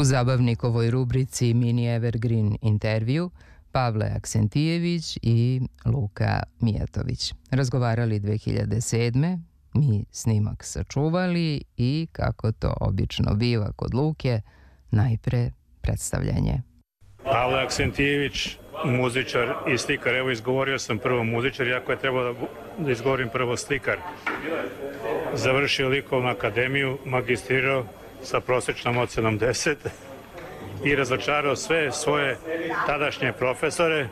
U zabavnikovoj rubrici Mini Evergreen intervju Pavle Aksentijević i Luka Mijatović. Razgovarali 2007. Mi snimak sačuvali i, kako to obično biva kod Luke, najpre predstavljanje. Pavle Aksentijević, muzičar i slikar. Evo, izgovorio sam prvo muzičar, iako je trebalo da izgovorim prvo slikar. Završio likovnu akademiju, magistrirao sa prosečnom ocenom 10 i razočarao sve svoje tadašnje profesore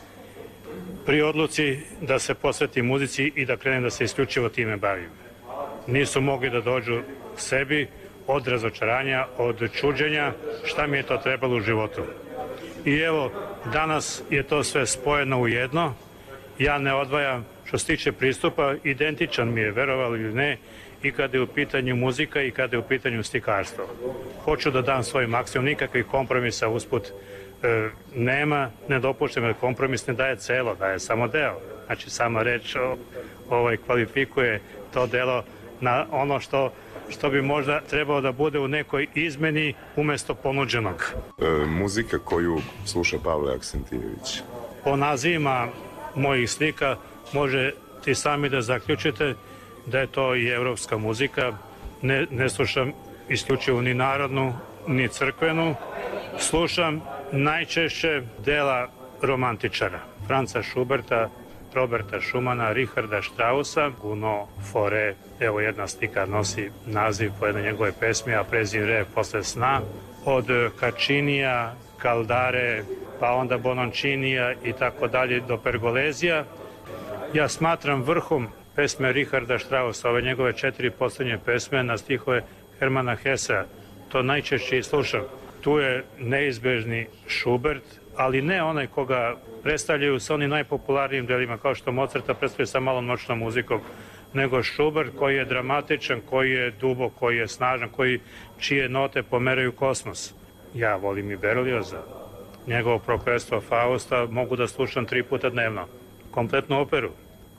pri odluci da se posveti muzici i da krenem da se isključivo time bavim. Nisu mogli da dođu sebi od razočaranja, od čuđenja, šta mi je to trebalo u životu. I evo, danas je to sve spojeno u jedno. Ja ne odvajam, što se tiče pristupa, identičan mi je, verovali ili ne, i kada je u pitanju muzika i kada je u pitanju slikarstvo. Hoću da dam svoj maksimum, nikakvih kompromisa usput nema, ne dopuštam da kompromis ne daje celo, daje samo deo. Znači, sama reč kvalifikuje to delo na ono što bi možda trebalo da bude u nekoj izmeni umesto ponuđenog. Muzika koju sluša Pavle Aksentijević. Po nazivima mojih slika možete sami da zaključite da je to i evropska muzika. Ne slušam isključivo ni narodnu, ni crkvenu. Slušam najčešće dela romantičara. Franca Schuberta, Roberta Schumana, Richarda Straussa, Gounod, Fauré. Evo, jedna slika nosi naziv po jednoj njegove pesmi, a prezim re posle sna. Od Cacinija, Caldare, pa onda Bononcinija i tako dalje do Pergolezija. Ja smatram vrhom pesme Richarda Straussa, ove njegove 4 poslednje pesme na stihove Hermana Hessea. To najčešće i slušam. Tu je neizbežni Schubert, ali ne onaj koga predstavljaju sa onim najpopularnijim delima, kao što Mozarta predstavljaju sa malom noćnom muzikom, nego Schubert koji je dramatičan, koji je dubok, koji je snažan, čije note pomeraju kosmos. Ja volim i Berlioza. Njegovo Prokletstvo Fausta mogu da slušam 3 puta dnevno. Kompletnu operu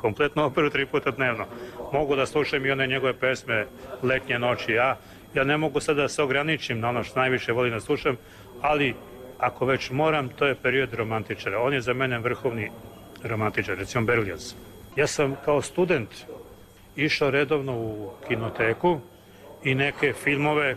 3 puta dnevno. Mogu da slušam i one njegove pesme Letnje noći. Ja ne mogu sad da se ograničim na ono što najviše volim da slušam, ali ako već moram, to je period romantičara. On je za mene vrhovni romantičar, recimo Berlioz. Ja sam kao student išao redovno u kinoteku i neke filmove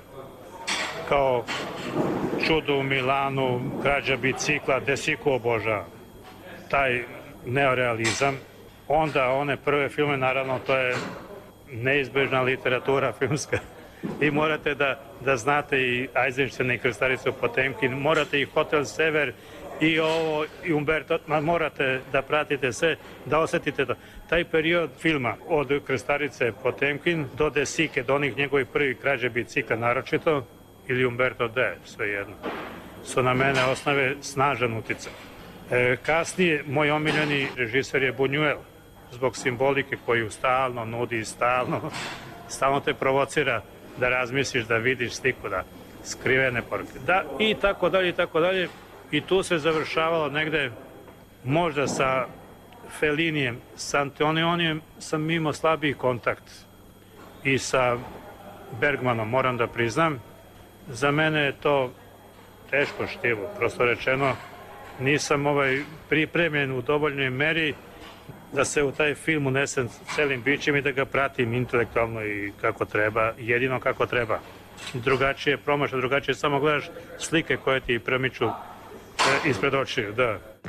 kao Čudo u Milanu, Krađa bicikla, Desiku obožavam. Taj neorealizam. Onda one prve filme, naravno, to je neizbežna literatura filmska. I morate da znate i Eisensteina i Krstaricu Potemkin, morate i Hotel Sever i ovo, i Umberto, morate da pratite sve, da osetite to. Taj period filma od Krstarice Potemkin do Desike, do onih njegovih prvih Krađe bicikla naročito, ili Umberto D, svejedno, su na mene osnove snažan uticaj. Kasnije, moj omiljeni režiser je Buñuel, zbog simbolike koju stalno nudi, stalno te provocira da razmisliš, da vidiš sliku, da skrivene poruke. Da, i tako dalje, i tako dalje. I tu se završavalo negde, možda sa Fellinijem, sa Antonionijem sam imao slabiji kontakt. I sa Bergmanom, moram da priznam, za mene je to teško štivo, prosto rečeno. Nisam pripremljen u dovoljnoj meri da se u taj film unesem celim bićem i da ga pratim intelektualno i kako treba, jedino kako treba. Drugačije promaša, drugačije samo gledaš slike koje ti promiču ispred očiju, da.